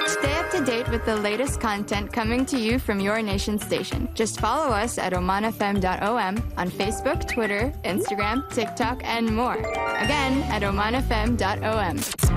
Stay up to date with the latest content coming to you from your nation station. Just follow us at omanfm.om on Facebook, Twitter, Instagram, TikTok, and more. Again, at omanfm.om.